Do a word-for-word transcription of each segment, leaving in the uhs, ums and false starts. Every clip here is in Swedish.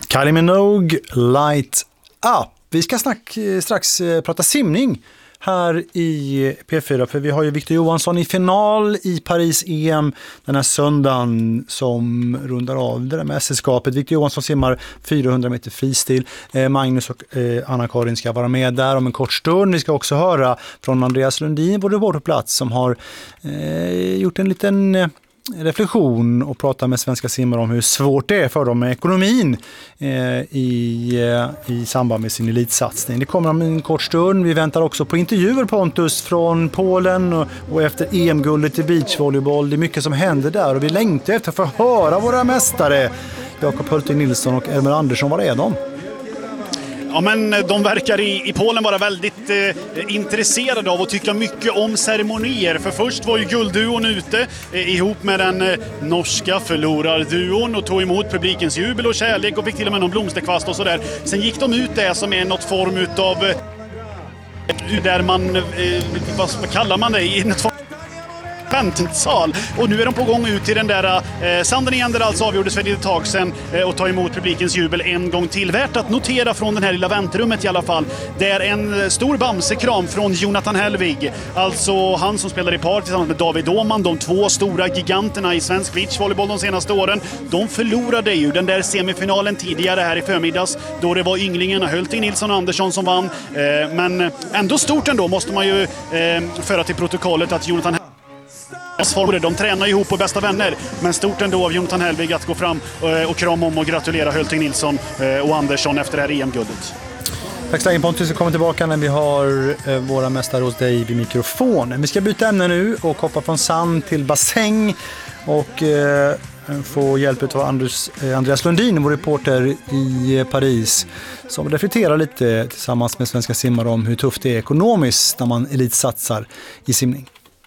Kylie Minogue, Light Up. Vi ska snack, strax prata simning här i P fyra, för vi har ju Victor Johansson i final i Paris-E M den här söndagen som rundar av det där mästerskapet. Victor Johansson simmar fyrahundra meter fristil. Eh, Magnus och eh, Anna-Karin ska vara med där om en kort stund. Vi ska också höra från Andreas Lundin, vår reporterplats, som har eh, gjort en liten eh, reflektion och prata med svenska simmare om hur svårt det är för dem med ekonomin eh, i, eh, i samband med sin elitsatsning. Det kommer om en kort stund. Vi väntar också på intervjuer, Pontus, från Polen och, och efter E M-guldet i beachvolleyboll. Det är mycket som händer där och vi längtar efter att få höra våra mästare Jakob Hulting Nilsson och Elmer Andersson. Var är de? Ja, men de verkar i, i Polen vara väldigt eh, intresserade av att tycka mycket om ceremonier. För först var ju guldduon ute eh, ihop med den eh, norska förlorarduon och tog emot publikens jubel och kärlek och fick till och med någon blomsterkvast och sådär. Sen gick de ut där som är något form utav eh, där man, eh, vad, vad kallar man det? I något form sal. Och nu är de på gång ut till den där eh, sanden igen där alltså avgjordes för ett tag sedan eh, och ta emot publikens jubel en gång till. Värt att notera från den här lilla väntrummet i alla fall. Det är en stor bamsekram från Jonathan Helvig. Alltså han som spelar i par tillsammans med David Åhman, de två stora giganterna i svensk beachvolleyboll de senaste åren. De förlorade ju den där semifinalen tidigare här i förmiddags då det var ynglingarna Hulting Nilsson och Andersson som vann. Eh, men ändå stort ändå måste man ju eh, föra till protokollet att Jonathan de tränar ihop på bästa vänner, men stort ändå av Jonathan Helvig att gå fram och krama om och gratulera Hulting Nilsson och Andersson efter det här E M-guldet. Tack så mycket, Pontus, vi kommer tillbaka när vi har våra mästare hos dig vid mikrofonen. Vi ska byta ämne nu och hoppa från sand till bassäng och eh, få hjälp av Andres, eh, Andreas Lundin, vår reporter i Paris, som reflekterar lite tillsammans med svenska simmare om hur tufft det är ekonomiskt när man elitsatsar i simning.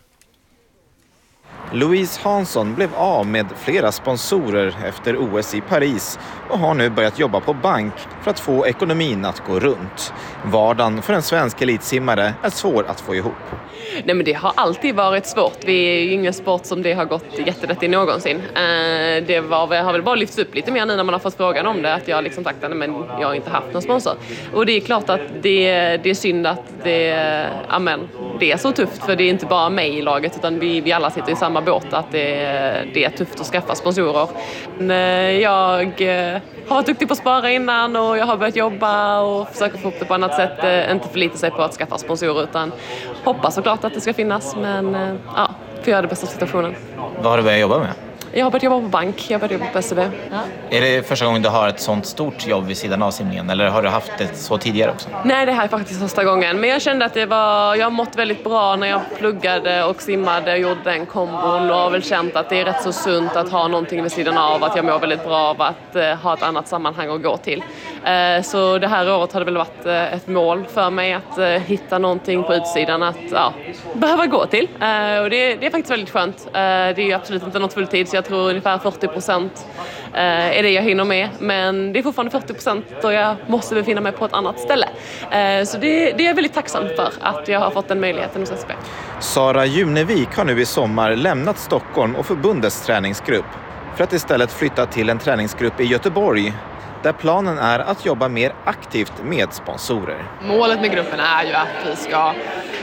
Louise Hansson blev av med flera sponsorer efter O S i Paris och har nu börjat jobba på bank för att få ekonomin att gå runt. Vardagen för en svensk elitsimmare är svår att få ihop. Nej, men det har alltid varit svårt. Vi är ju ingen sport som det har gått jätterätt i någonsin. Det var, har väl bara lyfts upp lite mer nu när man har fått frågan om det. Att jag liksom sagt att men jag har inte haft någon sponsor. Och det är klart att det, det är synd att det, amen, det är så tufft. För det är inte bara mig i laget utan vi, vi alla sitter i samma båt. Att det, det är tufft att skaffa sponsorer. Men jag har varit duktig på att spara innan och jag har börjat jobba och försöka få upp det på annat sätt. Inte förlita sig på att skaffa sponsorer utan hoppas såklart att det ska finnas, men ja, för göra det bästa situationen. Vad har du börjat jobba med? Jag har börjat jobba på bank, jag har börjat jobba på S E B. Ja. Är det första gången du har ett sånt stort jobb vid sidan av simningen, eller har du haft det så tidigare också? Nej, det här är faktiskt första gången, men jag kände att det var, jag har mått väldigt bra när jag pluggade och simmade och gjorde den kombon och har väl känt att det är rätt så sunt att ha någonting vid sidan av, att jag mår väldigt bra av att uh, ha ett annat sammanhang att gå till. Uh, så det här året har det väl varit uh, ett mål för mig att uh, hitta någonting på utsidan att uh, behöva gå till. Uh, och det, det är faktiskt väldigt skönt. Uh, det är ju absolut inte något fulltid, så jag tror ungefär fyrtio procent är det jag hinner med. Men det är fortfarande fyrtio procent och jag måste befinna mig på ett annat ställe. Så det, det är jag väldigt tacksam för att jag har fått den möjligheten hos S B. Sara Junevik har nu i sommar lämnat Stockholm och förbundets träningsgrupp för att istället flytta till en träningsgrupp i Göteborg där planen är att jobba mer aktivt med sponsorer. Målet med gruppen är ju att vi ska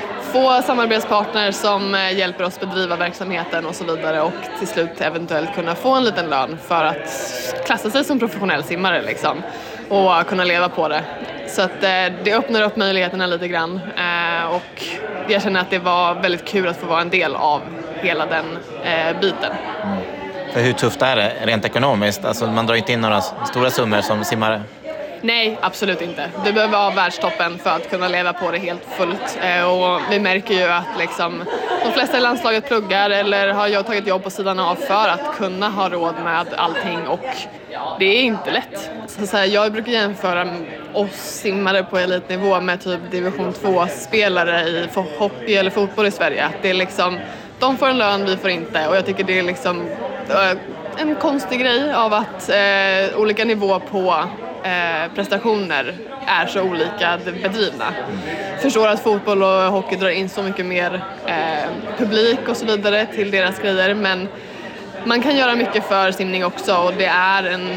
få samarbetspartner som hjälper oss bedriva verksamheten och så vidare och till slut eventuellt kunna få en liten lön för att klassa sig som professionell simmare liksom, och kunna leva på det. Så att det öppnar upp möjligheterna lite grann och jag känner att det var väldigt kul att få vara en del av hela den biten. Mm. För hur tufft är det rent ekonomiskt? Alltså man drar inte in några stora summor som simmare. Nej, absolut inte. Du behöver vara världstoppen för att kunna leva på det helt fullt. Och vi märker ju att liksom, de flesta i landslaget pluggar eller har jag tagit jobb på sidan av för att kunna ha råd med allting. Och det är inte lätt. Så så här, jag brukar jämföra oss simmare på elitnivå med typ division två-spelare i hockey eller fotboll i Sverige. Att det är liksom, de får en lön, vi får inte. Och jag tycker det är liksom en konstig grej av att eh, olika nivå på Eh, prestationer är så olika bedrivna. Förstår att fotboll och hockey drar in så mycket mer eh, publik och så vidare till deras grejer, men man kan göra mycket för simning också och det är en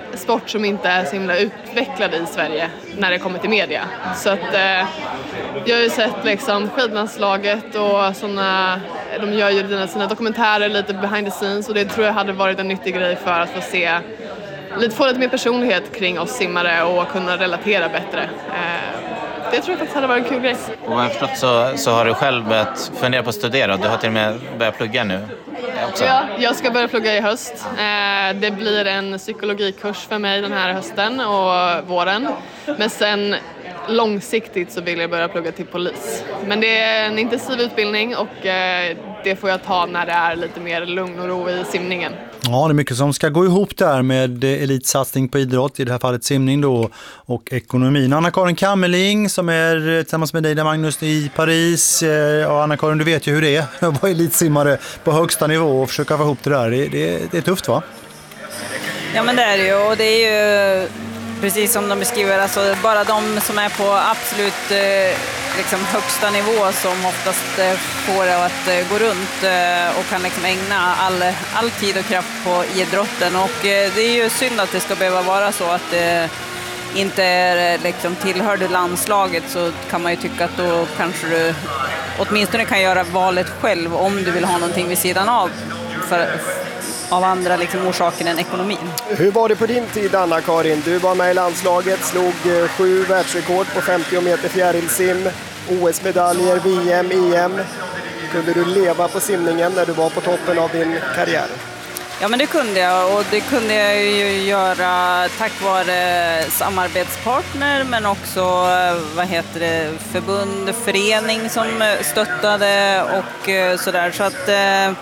sport som inte är så himla utvecklad i Sverige när det kommer till media. Så att eh, jag har ju sett liksom skidlandslaget och såna, de gör ju sina, sina dokumentärer lite behind the scenes och det tror jag hade varit en nyttig grej för att få se, lite, få lite mer personlighet kring oss simmare och kunna relatera bättre. Eh, det tror jag faktiskt hade varit en kul grej. Och vad jag förstått så, så har du själv börjat fundera på att studera och du har till och med börjat plugga nu. Också. Ja, jag ska börja plugga i höst. Eh, det blir en psykologikurs för mig den här hösten och våren. Men sen långsiktigt så vill jag börja plugga till polis. Men det är en intensiv utbildning och eh, det får jag ta när det är lite mer lugn och ro i simningen. Ja, det är mycket som ska gå ihop där med elitsatsning på idrott, i det här fallet simning då, och ekonomin. Anna-Karin Kammerling som är tillsammans med dig där, Magnus, i Paris. Ja, Anna-Karin, du vet ju hur det är att vara elitsimmare på högsta nivå och försöka få ihop det där. Det, det, det är tufft, va? Ja, men det är det ju, och det är ju precis som de beskriver, alltså bara de som är på absolut eh, liksom högsta nivå som oftast eh, får det att eh, gå runt eh, och kan liksom ägna all, all tid och kraft på idrotten. Och eh, det är ju synd att det ska behöva vara så att det eh, inte är, liksom, tillhör du landslaget, så kan man ju tycka att då kanske du åtminstone kan göra valet själv om du vill ha någonting vid sidan av för, av andra liksom, orsaker än ekonomin. Hur var det på din tid, Anna-Karin? Du var med i landslaget, slog sju världsrekord på femtio meter fjärilsim, O S-medaljer, V M, E M. Kunde du leva på simningen när du var på toppen av din karriär? Ja, men det kunde jag, och det kunde jag ju göra tack vare samarbetspartner, men också vad heter det, förbund, förening som stöttade och sådär. Så att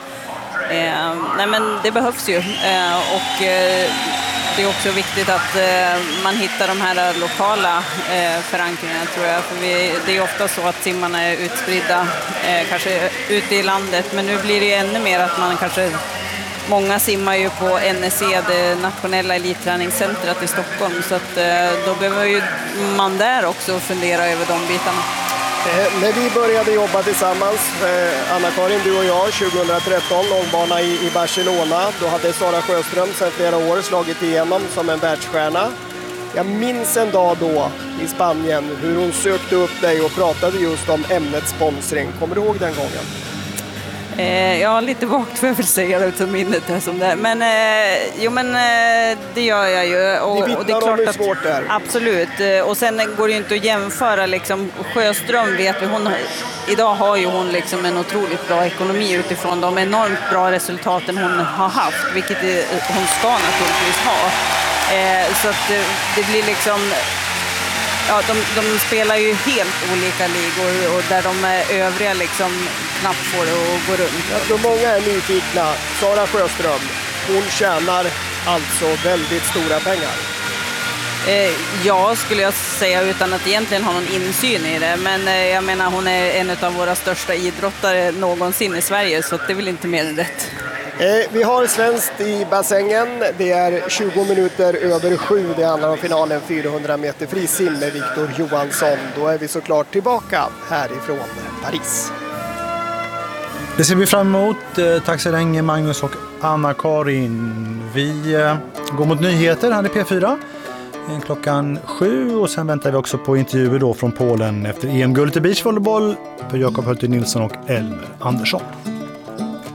Eh, nej, men det behövs ju eh, och eh, det är också viktigt att eh, man hittar de här lokala eh, förankringarna, tror jag, för vi, det är ofta så att simmarna är utspridda eh, kanske ute i landet, men nu blir det ännu mer att man kanske, många simmar ju på N S E, det nationella elitträningscentret i Stockholm, så att eh, då behöver ju man där också fundera över de bitarna. Eh, när vi började jobba tillsammans, eh, Anna-Karin, du och jag, tjugohundratretton, långbana i, i Barcelona, då hade Sara Sjöström sedan flera år slagit igenom som en världsstjärna. Jag minns en dag då i Spanien hur hon sökte upp dig och pratade just om ämnet sponsring. Kommer du ihåg den gången? Eh, ja, lite vagt får jag väl säga det som minnet här som det. Men, eh, jo, men eh, det gör jag ju. Och, Ni vittnar och det är klart om hur att, svårt det är. absolut. Och sen går det ju inte att jämföra. Liksom, Sjöström vet vi, hon, idag har ju hon liksom en otroligt bra ekonomi utifrån de enormt bra resultaten hon har haft. Vilket hon ska naturligtvis ha. Eh, så att det, det blir liksom... Ja, de, de spelar ju helt olika ligor och där de övriga liksom knappt får det att gå runt. Jag tror många är nyfikna. Sara Sjöström, hon tjänar alltså väldigt stora pengar. Eh, ja, skulle jag säga, utan att egentligen ha någon insyn i det. Men eh, jag menar, hon är en av våra största idrottare någonsin i Sverige, så det är väl inte mer än rätt. Eh, vi har svenskt i bassängen. Det är tjugo minuter över sju. Det handlar om finalen fyrahundra meter frisim med Viktor Johansson. Då är vi såklart tillbaka härifrån Paris. Det ser vi fram emot. Tack så länge, Magnus och Anna-Karin. Vi går mot nyheter här i P fyra klockan sju, och sen väntar vi också på intervjuer då från Polen efter E M-guldet i beachvolleyboll för Jakob Hultin Nilsson och Elmer Andersson.